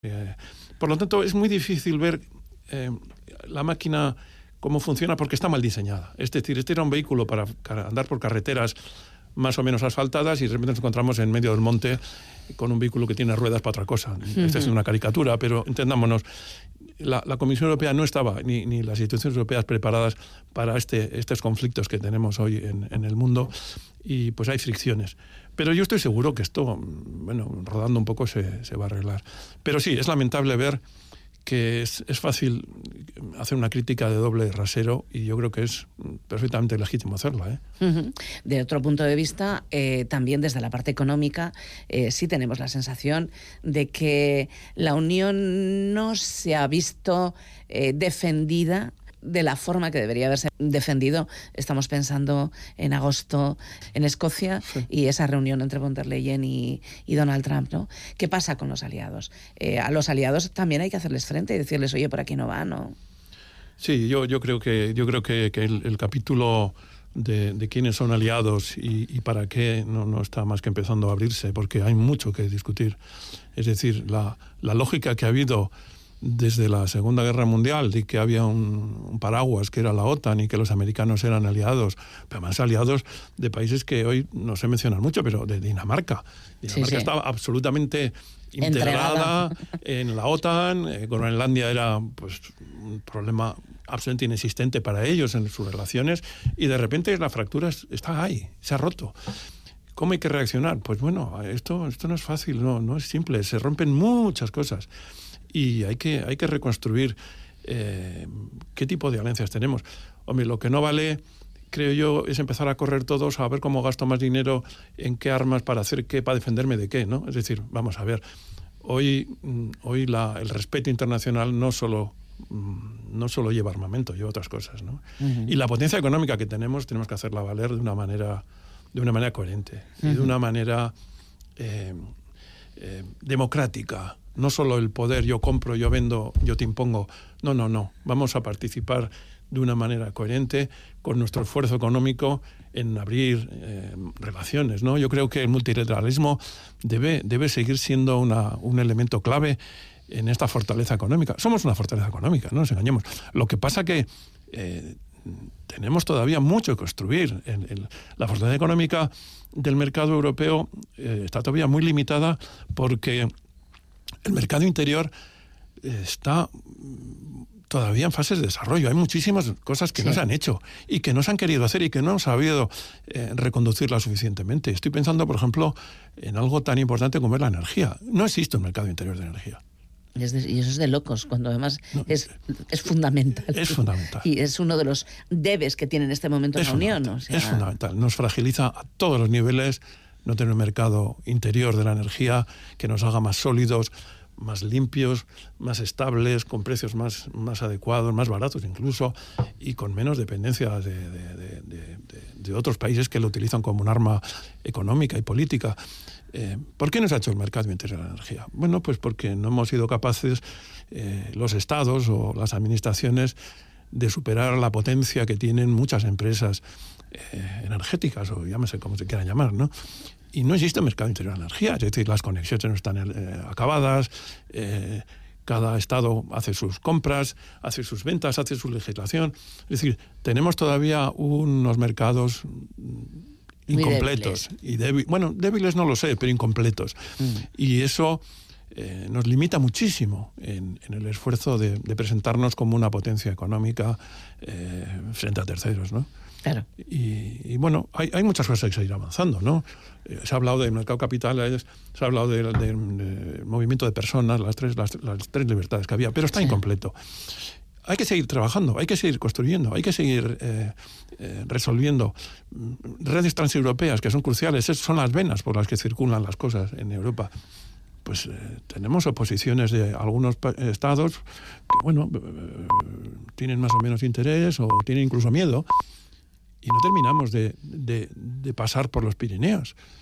Por lo tanto, es muy difícil ver la máquina cómo funciona porque está mal diseñada. Es decir, este era un vehículo para andar por carreteras más o menos asfaltadas y de repente nos encontramos en medio del monte con un vehículo que tiene ruedas para otra cosa. Esta es una caricatura, pero entendámonos, la Comisión Europea no estaba, ni las instituciones europeas preparadas para estos conflictos que tenemos hoy en el mundo, y pues hay fricciones. Pero yo estoy seguro que esto, bueno, rodando un poco se va a arreglar. Pero sí, es lamentable ver que es fácil hacer una crítica de doble rasero, y yo creo que es perfectamente legítimo hacerla. De otro punto de vista, también desde la parte económica, sí tenemos la sensación de que la Unión no se ha visto defendida de la forma que debería haberse defendido. Estamos pensando en agosto en Escocia, sí, y esa reunión entre von der Leyen y Donald Trump, ¿no? ¿Qué pasa con los aliados? A los aliados también hay que hacerles frente y decirles, oye, por aquí no va, ¿no? Sí, yo creo que el capítulo de quiénes son aliados y para qué no está más que empezando a abrirse, porque hay mucho que discutir. Es decir, la lógica que ha habido desde la Segunda Guerra Mundial, de que había un paraguas que era la OTAN y que los americanos eran aliados, pero más aliados de países que hoy no se mencionan mucho, pero de Dinamarca. Dinamarca estaba absolutamente integrada en la OTAN. Groenlandia era pues un problema absolutamente inexistente para ellos en sus relaciones, y de repente la fractura está ahí, se ha roto. ¿Cómo hay que reaccionar? Pues bueno, esto no es fácil, no es simple, se rompen muchas cosas. Y hay que reconstruir qué tipo de alianzas tenemos. Hombre, lo que no vale, creo yo, es empezar a correr todos a ver cómo gasto más dinero en qué armas para hacer qué, para defenderme de qué, ¿no? Es decir, vamos a ver, hoy el respeto internacional no solo lleva armamento, lleva otras cosas, ¿no? Y la potencia económica que tenemos que hacerla valer de una manera coherente y de una manera democrática. No solo el poder, yo compro, yo vendo, yo te impongo. No. Vamos a participar de una manera coherente con nuestro esfuerzo económico en abrir relaciones, ¿no? Yo creo que el multilateralismo debe seguir siendo un elemento clave en esta fortaleza económica. Somos una fortaleza económica, no nos engañemos. Lo que pasa que tenemos todavía mucho que construir. La fortaleza económica del mercado europeo está todavía muy limitada porque el mercado interior está todavía en fases de desarrollo. Hay muchísimas cosas que no se han hecho y que no se han querido hacer y que no han sabido reconducirlas suficientemente. Estoy pensando, por ejemplo, en algo tan importante como es la energía. No existe un mercado interior de energía. Y eso es de locos, cuando además es fundamental. Es fundamental. Y es uno de los debes que tiene en este momento la Unión. O sea... Es fundamental. Nos fragiliza a todos los niveles no tener un mercado interior de la energía que nos haga más sólidos, más limpios, más estables, con precios más adecuados, más baratos incluso, y con menos dependencia de otros países que lo utilizan como un arma económica y política. ¿Por qué no se ha hecho el mercado interior de la energía? Bueno, pues porque no hemos sido capaces, los estados o las administraciones, de superar la potencia que tienen muchas empresas energéticas, o llámese como se quiera llamar, ¿no? Y no existe mercado interior de la energía, es decir, las conexiones no están acabadas, cada estado hace sus compras, hace sus ventas, hace su legislación. Es decir, tenemos todavía unos mercados incompletos y débiles no lo sé, pero incompletos. Y eso nos limita muchísimo en el esfuerzo de presentarnos como una potencia económica frente a terceros, ¿no? Claro. Y bueno, hay muchas cosas que seguir avanzando, ¿no? Se ha hablado del mercado capital, se ha hablado del movimiento de personas, las tres libertades que había, pero está incompleto. Hay que seguir trabajando, hay que seguir construyendo, hay que seguir resolviendo redes transeuropeas que son cruciales. Son las venas por las que circulan las cosas en Europa. Pues tenemos oposiciones de algunos estados que, bueno, tienen más o menos interés o tienen incluso miedo, y no terminamos de pasar por los Pirineos.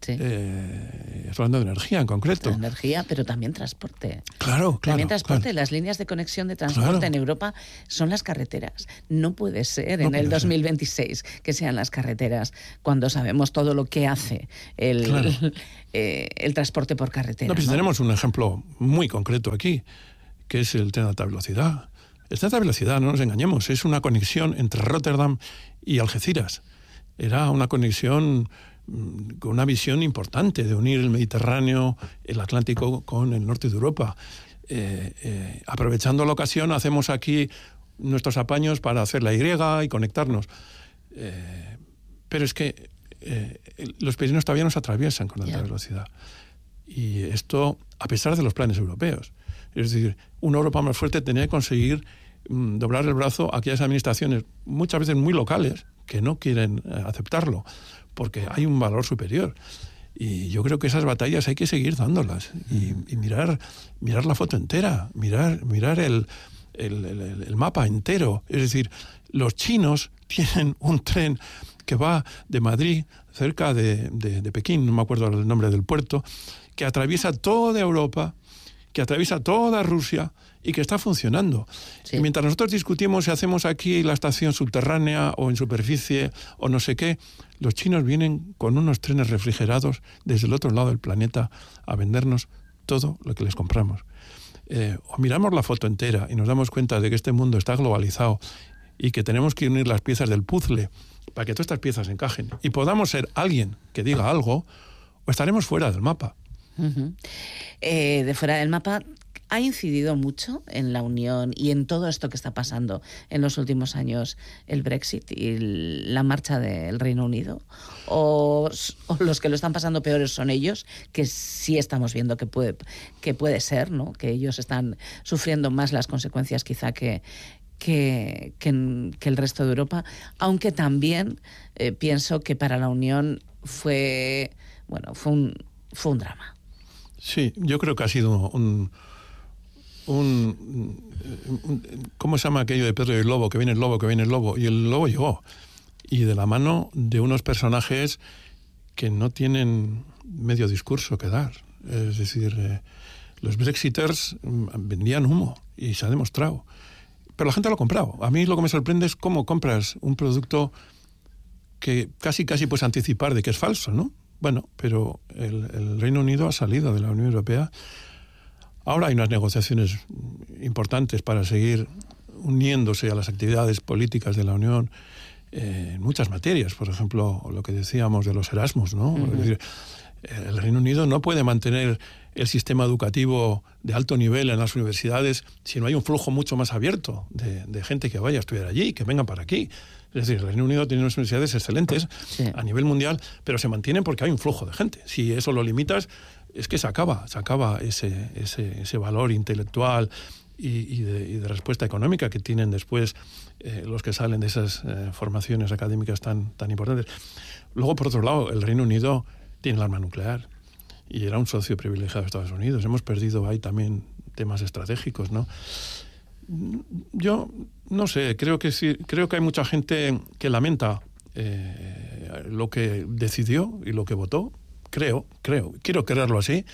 Sí. Estoy hablando de energía en concreto. De energía, pero también transporte. Claro. También transporte. Claro. Las líneas de conexión de transporte en Europa son las carreteras. No puede ser en el 2026 que sean las carreteras cuando sabemos todo lo que hace el transporte por carretera. No, pues tenemos un ejemplo muy concreto aquí, que es el tren de alta velocidad. El tren de alta velocidad, no nos engañemos, es una conexión entre Rotterdam y Algeciras. Era una conexión con una visión importante de unir el Mediterráneo, el Atlántico con el norte de Europa. Aprovechando la ocasión, hacemos aquí nuestros apaños para hacer la Y y conectarnos. Pero es que los Pirineos todavía nos atraviesan con alta velocidad. Y esto, a pesar de los planes europeos. Es decir, una Europa más fuerte tenía que conseguir doblar el brazo a aquellas administraciones, muchas veces muy locales, que no quieren aceptarlo, porque hay un valor superior. Y yo creo que esas batallas hay que seguir dándolas y mirar la foto entera, mirar el mapa entero. Es decir, los chinos tienen un tren que va de Madrid, cerca de Pekín, no me acuerdo el nombre del puerto, que atraviesa toda Europa, que atraviesa toda Rusia y que está funcionando. Sí. Y mientras nosotros discutimos si hacemos aquí la estación subterránea o en superficie o no sé qué, los chinos vienen con unos trenes refrigerados desde el otro lado del planeta a vendernos todo lo que les compramos. O miramos la foto entera y nos damos cuenta de que este mundo está globalizado y que tenemos que unir las piezas del puzzle para que todas estas piezas encajen y podamos ser alguien que diga algo, o estaremos fuera del mapa. De fuera del mapa, ¿ha incidido mucho en la Unión y en todo esto que está pasando en los últimos años el Brexit y la marcha del Reino Unido? ¿O los que lo están pasando peores son ellos, que sí estamos viendo que puede ser, ¿no? Que ellos están sufriendo más las consecuencias quizá que el resto de Europa? Aunque también pienso que para la Unión fue un drama. Sí, yo creo que ha sido un ¿cómo se llama aquello de Pedro y el Lobo? Que viene el lobo, que viene el lobo. Y el lobo llegó. Y de la mano de unos personajes que no tienen medio discurso que dar. Es decir, los Brexiters vendían humo y se ha demostrado. Pero la gente lo ha comprado. A mí lo que me sorprende es cómo compras un producto que casi puedes anticipar de que es falso, ¿no? Bueno, pero el Reino Unido ha salido de la Unión Europea. Ahora hay unas negociaciones importantes para seguir uniéndose a las actividades políticas de la Unión en muchas materias. Por ejemplo, lo que decíamos de los Erasmus, ¿no? Uh-huh. Es decir, el Reino Unido no puede mantener el sistema educativo de alto nivel en las universidades si no hay un flujo mucho más abierto de gente que vaya a estudiar allí, que vengan para aquí. Es decir, el Reino Unido tiene unas universidades excelentes a nivel mundial, pero se mantienen porque hay un flujo de gente. Si eso lo limitas, es que se acaba ese valor intelectual y de respuesta económica que tienen después los que salen de esas formaciones académicas tan importantes. Luego, por otro lado, el Reino Unido tiene el arma nuclear y era un socio privilegiado de Estados Unidos. Hemos perdido ahí también temas estratégicos, ¿no? Yo no sé, creo que hay mucha gente que lamenta lo que decidió y lo que votó. Quiero creerlo así.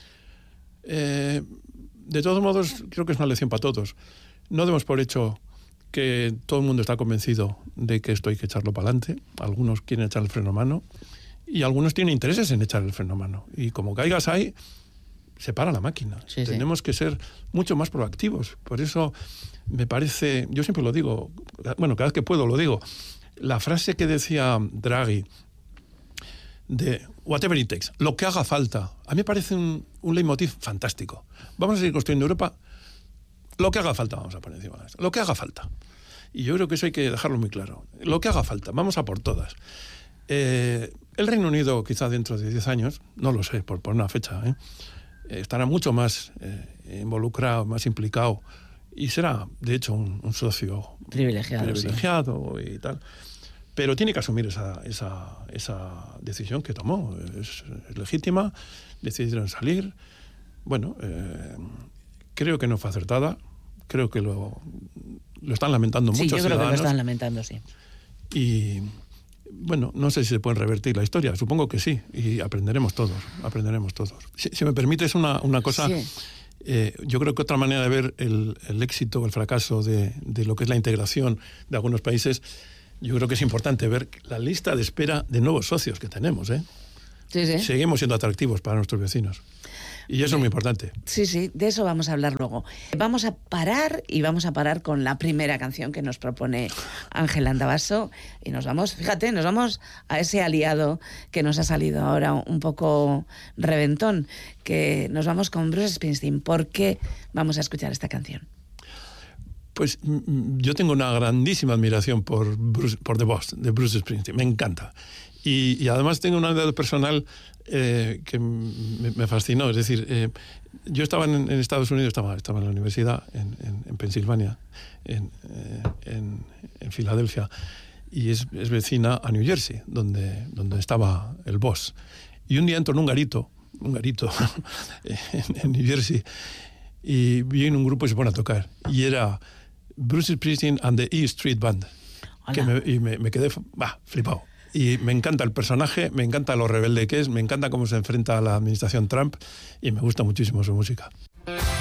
De todos modos, creo que es una lección para todos. No demos por hecho que todo el mundo está convencido de que esto hay que echarlo para adelante. Algunos quieren echar el freno a mano y algunos tienen intereses en echar el freno a mano. Y como caigas ahí, se para la máquina. Sí, tenemos que ser mucho más proactivos. Por eso me parece, yo siempre lo digo, bueno, cada vez que puedo lo digo, la frase que decía Draghi de whatever it takes, lo que haga falta, a mí me parece un leitmotiv fantástico. Vamos a seguir construyendo Europa, lo que haga falta, vamos a poner encima de esto, lo que haga falta. Y yo creo que eso hay que dejarlo muy claro. Lo que haga falta, vamos a por todas. El Reino Unido, quizá dentro de 10 años, no lo sé, por poner una fecha, estará mucho más involucrado, más implicado y será, de hecho, un socio privilegiado sí. Y tal. Pero tiene que asumir esa decisión que tomó. Es legítima, decidieron salir. Bueno, creo que no fue acertada. Creo que lo están lamentando muchos ciudadanos. Sí, yo creo que lo están lamentando, sí. Y bueno, no sé si se puede revertir la historia, supongo que sí, y aprenderemos todos. Si me permites una cosa, Sí. Yo creo que otra manera de ver el éxito o el fracaso de lo que es la integración de algunos países, yo creo que es importante ver la lista de espera de nuevos socios que tenemos, ¿eh? Sí, sí. Seguimos siendo atractivos para nuestros vecinos. Y eso es muy importante. Sí, sí, de eso vamos a hablar luego. Vamos a parar con la primera canción que nos propone Ángel Andabaso y nos vamos a ese aliado que nos ha salido ahora un poco reventón, que nos vamos con Bruce Springsteen. ¿Por qué vamos a escuchar esta canción? Pues yo tengo una grandísima admiración por The Boss, de Bruce Springsteen, me encanta. Y además tengo una anécdota personal que me fascinó. Es decir, yo estaba en Estados Unidos, estaba en la universidad en Pensilvania, en Filadelfia, y es vecina a New Jersey, donde estaba el Boss. Y un día entro en un garito en New Jersey, y viene un grupo y se pone a tocar. Y era Bruce Springsteen and the E Street Band. Me quedé flipado. Y me encanta el personaje, me encanta lo rebelde que es, me encanta cómo se enfrenta a la administración Trump y me gusta muchísimo su música.